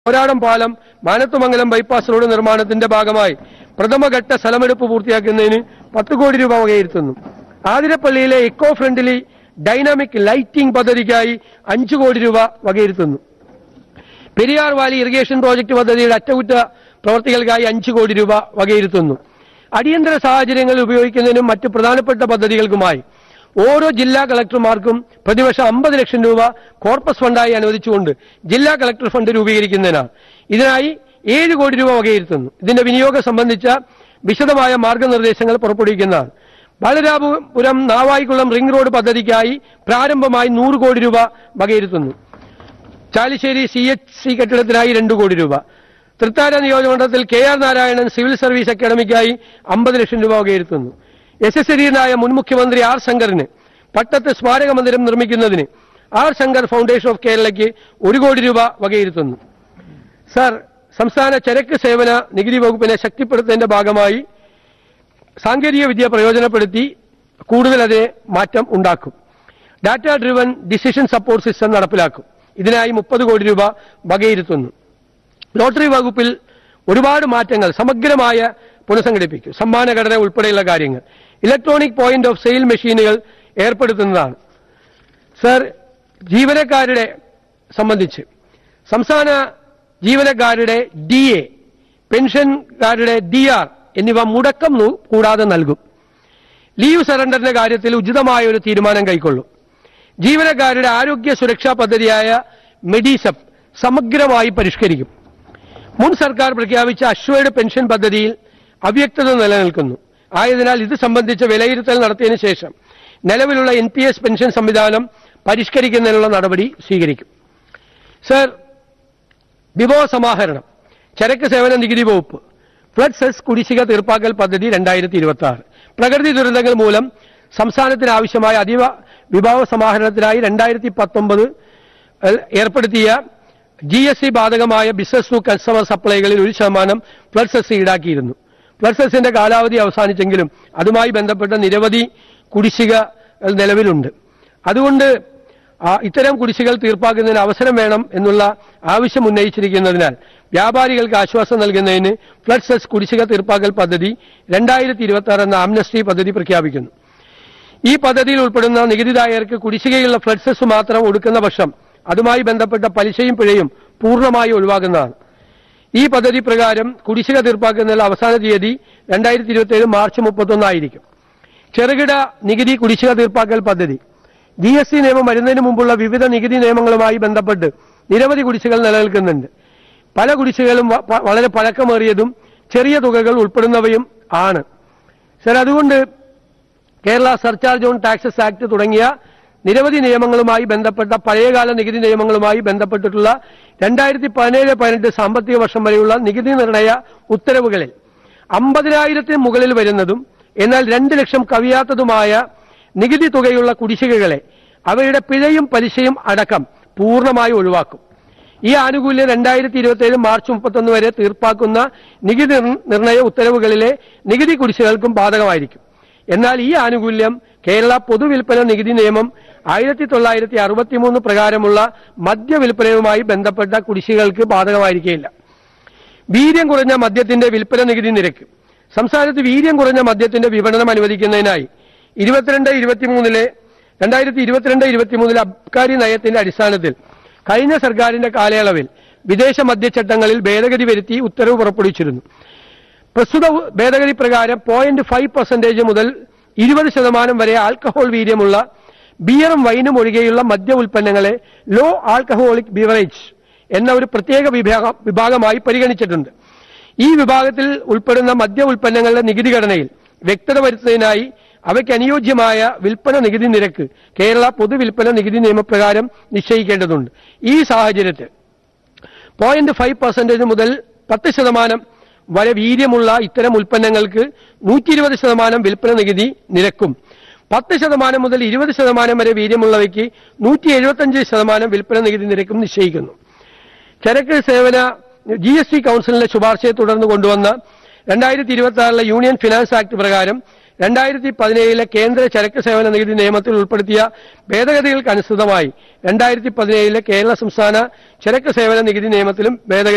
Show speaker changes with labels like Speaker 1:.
Speaker 1: പോരാടം പാലം Manathumangalam bypass road നിർമ്മാണത്തിന്റെ ഭാഗമായി പ്രഥമഘട്ട സ്ഥലമെടുപ്പ് പൂർത്തിയാക്കുന്നതിന് 10 കോടി രൂപ വകയിരുത്തുന്നു. ആതിരപ്പള്ളിയിലെ ഇക്കോ ഫ്രണ്ട്ലി ഡൈനാമിക് ലൈറ്റിംഗ് പദ്ധതിക്കായി 5 കോടി രൂപ വകയിരുത്തുന്നു. പെരിയാർ വാലി ഇറിഗേഷൻ പ്രോജക്ട് പദ്ധതിയുടെ അറ്റകുറ്റ പ്രവർത്തികൾക്കായി 5 കോടി രൂപ വകയിരുത്തുന്നു. അടിയന്തര സാഹചര്യങ്ങളിൽ ഉപയോഗിക്കുന്നതിനും മറ്റ് പ്രധാനപ്പെട്ട പദ്ധതികൾക്കുമായി ഓരോ ജില്ലാ കളക്ടർമാർക്കും പ്രതിവർഷം 50 ലക്ഷം രൂപ കോർപ്പസ് ഫണ്ടായി അനുവദിച്ചുകൊണ്ട് ജില്ലാ കളക്ടർ ഫണ്ട് രൂപീകരിക്കുന്നതിനാണ്. ഇതിനായി 7 കോടി രൂപ വകയിരുത്തുന്നു. ഇതിന്റെ വിനിയോഗം സംബന്ധിച്ച വിശദമായ മാർഗനിർദ്ദേശങ്ങൾ പുറപ്പെടുവിക്കുന്നതാണ്. ബാലരാമപുരം നാവായിക്കുളം റിംഗ് റോഡ് പദ്ധതിക്കായി പ്രാരംഭമായി 100 കോടി രൂപ വകയിരുത്തുന്നു. ചാലിശ്ശേരി CHC കെട്ടിടത്തിനായി 2 കോടി രൂപ. Thrithala നിയോജകമണ്ഡലത്തിൽ KR Narayanan civil service അക്കാദമിക്കായി 50 ലക്ഷം രൂപ വകയിരുത്തുന്നു. യശസ്വരീയനായ മുൻ മുഖ്യമന്ത്രി R. ശങ്കറിന് പട്ടത്ത് സ്മാരക മന്ദിരം നിർമ്മിക്കുന്നതിന് R. ശങ്കർ ഫൗണ്ടേഷൻ ഓഫ് കേരളയ്ക്ക് 1 കോടി രൂപ വകയിരുത്തുന്നു. സർ, സംസ്ഥാന ചരക്ക് സേവന നികുതി വകുപ്പിനെ ശക്തിപ്പെടുത്തുന്നതിന്റെ ഭാഗമായി സാങ്കേതിക വിദ്യ പ്രയോജനപ്പെടുത്തി കൂടുതൽ അതിനെ മാറ്റം ഉണ്ടാക്കും. Data driven decision support system നടപ്പിലാക്കും. ഇതിനായി 30 കോടി രൂപ വകയിരുത്തുന്നു. ലോട്ടറി വകുപ്പിൽ ഒരുപാട് മാറ്റങ്ങൾ സമഗ്രമായ പുനഃസംഘടിപ്പിക്കും. സമ്മാന ഘടന ഉൾപ്പെടെയുള്ള കാര്യങ്ങൾ. ഇലക്ട്രോണിക് പോയിന്റ് ഓഫ് സെയിൽ മെഷീനുകൾ ഏർപ്പെടുത്തുന്നതാണ്. സർ, ജീവനക്കാരുടെ സംബന്ധിച്ച് സംസ്ഥാന ജീവനക്കാരുടെ DA, പെൻഷൻകാരുടെ DR എന്നിവ മുടക്കം കൂടാതെ നൽകും. ലീവ് സറണ്ടറിന്റെ കാര്യത്തിൽ ഉചിതമായ ഒരു തീരുമാനം കൈക്കൊള്ളും. ജീവനക്കാരുടെ ആരോഗ്യ സുരക്ഷാ പദ്ധതിയായ മെഡിസെപ് സമഗ്രമായി പരിഷ്കരിക്കും. മുൻ സർക്കാർ പ്രഖ്യാപിച്ച അഷ്വേർഡ് പെൻഷൻ പദ്ധതിയിൽ അവ്യക്തത നിലനിൽക്കുന്നു. ആയതിനാൽ ഇത് സംബന്ധിച്ച വിലയിരുത്തൽ നടത്തിയതിനു ശേഷം നിലവിലുള്ള NPS പെൻഷൻ സംവിധാനം പരിഷ്കരിക്കുന്നതിനുള്ള നടപടി സ്വീകരിക്കും. സർ, വിഭവ സമാഹരണം, ചരക്ക് സേവന നികുതി വകുപ്പ് ഫ്ലഡ് സെസ് കുടിശ്ശിക തീർപ്പാക്കൽ പദ്ധതി 2026. പ്രകൃതി ദുരന്തങ്ങൾ മൂലം സംസ്ഥാനത്തിന് ആവശ്യമായ അതീവ വിഭവ സമാഹരണത്തിനായി 2019 ഏർപ്പെടുത്തിയ GST ബാധകമായ business to consumer സപ്ലൈകളിൽ 1% flood cess ഈടാക്കിയിരുന്നു. Flood സെസിന്റെ കാലാവധി അവസാനിച്ചെങ്കിലും അതുമായി ബന്ധപ്പെട്ട നിരവധി കുടിശ്ശിക നിലവിലുണ്ട്. അതുകൊണ്ട് ഇത്തരം കുടിശ്ശികൾ തീർപ്പാക്കുന്നതിന് അവസരം വേണം എന്നുള്ള ആവശ്യം ഉന്നയിച്ചിരിക്കുന്നതിനാൽ വ്യാപാരികൾക്ക് ആശ്വാസം നൽകുന്നതിന് ഫ്ലഡ് സെസ് കുടിശ്ശിക തീർപ്പാക്കൽ പദ്ധതി 2026 എന്ന ആംനസ്റ്റി പദ്ധതി പ്രഖ്യാപിക്കുന്നു. ഈ പദ്ധതിയിൽ ഉൾപ്പെടുന്ന നികുതിദായകർക്ക് കുടിശ്ശികയുള്ള ഫ്ലഡ് സെസ് മാത്രം ഒടുക്കുന്ന പക്ഷം അതുമായി ബന്ധപ്പെട്ട പലിശയും പിഴയും പൂർണ്ണമായി ഒഴിവാക്കുന്നതാണ്. ഈ പദ്ധതി പ്രകാരം കുടിശ്ശിക തീർപ്പാക്കുന്നതിനുള്ള അവസാന തീയതി 2027 മാർച്ച് 31 ആയിരിക്കും. ചെറുകിട നികുതി കുടിശ്ശിക തീർപ്പാക്കൽ പദ്ധതി GST നിയമം വരുന്നതിന് മുമ്പുള്ള വിവിധ നികുതി നിയമങ്ങളുമായി ബന്ധപ്പെട്ട് നിരവധി കുടിശ്ശികൾ നിലനിൽക്കുന്നുണ്ട്. പല കുടിശ്ശികളും വളരെ പഴക്കമേറിയതും ചെറിയ തുകകൾ ഉൾപ്പെടുന്നവയും ആണ്. സർ, അതുകൊണ്ട് Kerala surcharge on taxes act തുടങ്ങിയ നിരവധി നിയമങ്ങളുമായി ബന്ധപ്പെട്ട പഴയകാല നികുതി നിയമങ്ങളുമായി ബന്ധപ്പെട്ടിട്ടുള്ള 2017-18 സാമ്പത്തിക വർഷം വരെയുള്ള നികുതി നിർണയ ഉത്തരവുകളിൽ 50,000-ന് മുകളിൽ വരുന്നതും എന്നാൽ 2 ലക്ഷം കവിയാത്തതുമായ നികുതി തുകയുള്ള കുടിശ്ശികകളെ അവയുടെ പിഴയും പലിശയും അടക്കം പൂർണ്ണമായി ഒഴിവാക്കും. ഈ ആനുകൂല്യം 2027 മാർച്ച് 31 വരെ തീർപ്പാക്കുന്ന നികുതി നിർണയ ഉത്തരവുകളിലെ നികുതി കുടിശ്ശികകൾക്കും ബാധകമായിരിക്കും. എന്നാൽ ഈ ആനുകൂല്യം കേരള പൊതുവിൽപ്പന നികുതി നിയമം 1963 പ്രകാരമുള്ള മദ്യവിൽപ്പനയുമായി ബന്ധപ്പെട്ട കുടിശ്ശികകൾക്ക് ബാധകമായിരിക്കില്ല. വീര്യം കുറഞ്ഞ മദ്യത്തിന്റെ വിൽപ്പന നികുതി നിരക്ക്. സംസ്ഥാനത്ത് വീര്യം കുറഞ്ഞ മദ്യത്തിന്റെ വിപണനം അനുവദിക്കുന്നതിനായി 2022-23 അബ്കാരി നയത്തിന്റെ അടിസ്ഥാനത്തിൽ കഴിഞ്ഞ സർക്കാരിന്റെ കാലയളവിൽ വിദേശ മദ്യചട്ടങ്ങളിൽ ഭേദഗതി വരുത്തി ഉത്തരവ് പുറപ്പെടുവിച്ചിരുന്നു. പ്രസ്തുത ഭേദഗതി പ്രകാരം 0.5% മുതൽ 20% വരെ ആൽക്കഹോൾ വീര്യമുള്ള ബിയറും വൈനും ഒഴികെയുള്ള മദ്യ ഉൽപ്പന്നങ്ങളെ ലോ ആൽക്കഹോളിക് ബിവറേജ് എന്ന ഒരു പ്രത്യേക വിഭാഗമായി പരിഗണിച്ചിട്ടുണ്ട്. ഈ വിഭാഗത്തിൽ ഉൾപ്പെടുന്ന മദ്യ ഉൽപ്പന്നങ്ങളുടെ നികുതി ഘടനയിൽ വ്യക്തത വരുത്തുന്നതിനായി അവയ്ക്ക് അനുയോജ്യമായ വിൽപ്പന നികുതി നിരക്ക് കേരള പൊതുവിൽപ്പന നികുതി നിയമപ്രകാരം നിശ്ചയിക്കേണ്ടതുണ്ട്. ഈ സാഹചര്യത്തിൽ 0.5% മുതൽ 10% വരെ വീര്യമുള്ള ഇത്തരം ഉൽപ്പന്നങ്ങൾക്ക് 120% വിൽപ്പന നികുതി നിരക്കും 10% മുതൽ 20% വരെ വീര്യമുള്ളവയ്ക്ക് 175% വിൽപ്പന നികുതി നിരക്കും നിശ്ചയിക്കുന്നു. ചരക്ക് സേവന GST കൗൺസിലിന്റെ ശുപാർശയെ തുടർന്ന് കൊണ്ടുവന്ന 2026 യൂണിയൻ ഫിനാൻസ് ആക്ട് പ്രകാരം 2017 കേന്ദ്ര ചരക്ക് സേവന നികുതി നിയമത്തിൽ ഉൾപ്പെടുത്തിയ ഭേദഗതികൾക്ക് അനുസൃതമായി 2017 കേരള സംസ്ഥാന ചരക്ക് സേവന നികുതി നിയമത്തിലും ഭേദഗതി